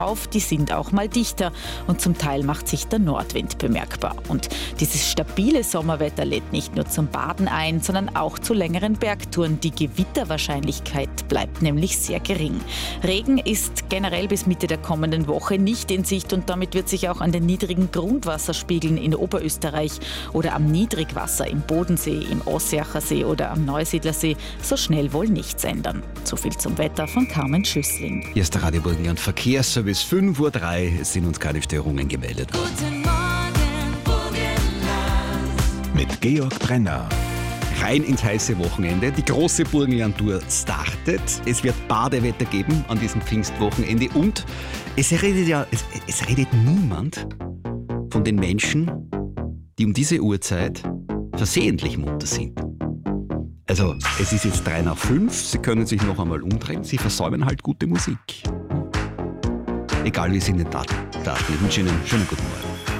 auf, die sind auch mal dichter und zum Teil macht sich der Nordwind bemerkbar. Und dieses stabile Sommerwetter lädt nicht nur zum Baden ein, sondern auch zu längeren Bergtouren. Die Gewitterwahrscheinlichkeit bleibt nämlich sehr gering. Regen ist generell bis Mitte der kommenden Woche nicht in Sicht und damit wird sich auch an den niedrigen Grundwasserspiegeln in Oberösterreich oder am Niedrigwasser im Bodensee, im Ossiacher See oder am Neusiedlersee so schnell wohl nichts ändern. So viel zum Wetter von Carmen Schüssling. Hier ist der Radio Burgenland Verkehrsservice. 5:03 Uhr sind uns keine Störungen gemeldet. Guten Morgen, Burgenland. Mit Georg Brenner. Rein ins heiße Wochenende. Die große Burgenland-Tour startet. Es wird Badewetter geben an diesem Pfingstwochenende. Und es redet niemand von den Menschen, die um diese Uhrzeit versehentlich munter sind. Also, es ist jetzt 4:03. Sie können sich noch einmal umdrehen. Sie versäumen halt gute Musik. Egal wie Sie in den Daten. Ich wünsche Ihnen einen schönen guten Morgen.